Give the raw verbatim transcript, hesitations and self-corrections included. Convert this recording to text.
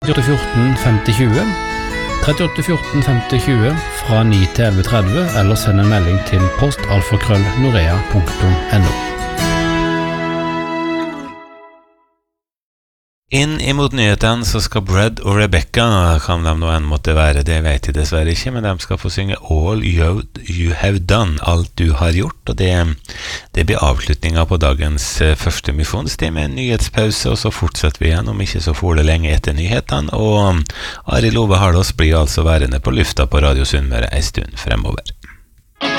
tretti fjorten femti tjue, tretti fjorten femti tjue fra ni til elleve tretti, eller send en melding til post alfakrøll norea punktum no. Inn imot nyhetene så skal Brad og Rebecca, kan de nå enn måtte være, det vet jeg dessverre ikke, men de skal få synge All You, you Have Done, alt du har gjort, og det, det blir avslutningen på dagens første misjonstid med en nyhetspause, og så fortsetter vi igjen om ikke så for det lenge etter nyhetene, og Arild Ove Hardås blir altså værende på lufta på Radio Sunnmøre en stund fremover.